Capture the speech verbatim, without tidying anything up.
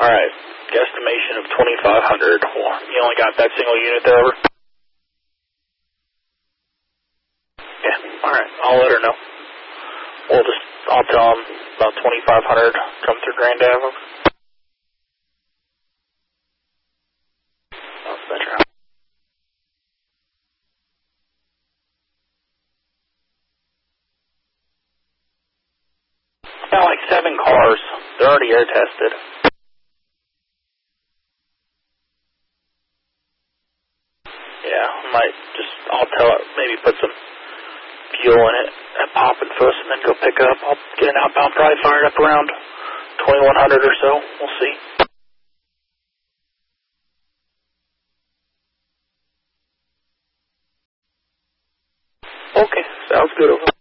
Alright, guesstimation of twenty-five hundred. You only got that single unit there, over? Yeah, alright, I'll let her know. We'll just, I'll tell them about twenty-five hundred come through Grand Avenue. That's better. Got like seven cars. They're already air tested. Yeah, I might just, I'll tell it, maybe put some fuel in it and pop it first and then go pick it up. I'll get an outbound probably fired up around twenty-one hundred or so. We'll see. Okay, sounds good. Over.